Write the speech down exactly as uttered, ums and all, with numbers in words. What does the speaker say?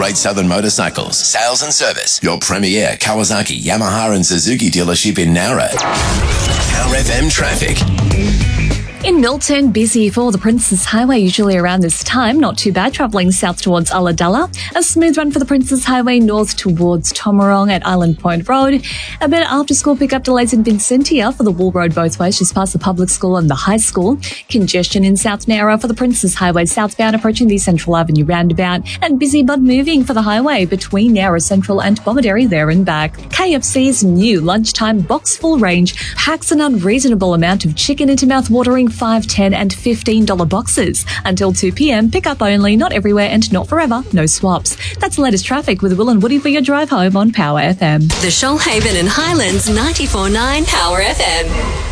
Great Southern Motorcycles, Sales and Service, your premier Kawasaki, Yamaha and Suzuki dealership in Nowra. Power F M traffic. In Milton, busy for the Princes Highway, usually around this time. Not too bad, travelling south towards Ulladulla. A smooth run for the Princes Highway north towards Tomarong at Island Point Road. A bit after school pick-up delays in Vincentia for the Wool Road both ways, just past the public school and the high school. Congestion in South Nowra for the Princes Highway southbound approaching the Central Avenue roundabout. And busy but moving for the highway between Nowra Central and Bomaderry there and back. K F C's new lunchtime box full range packs an unreasonable amount of chicken into mouth-watering five, ten and fifteen dollars boxes. Until two p.m, pick up only, not everywhere and not forever, no swaps. That's the latest traffic with Will and Woody for your drive home on Power F M. The Shoalhaven and Highlands ninety-four point nine Power F M.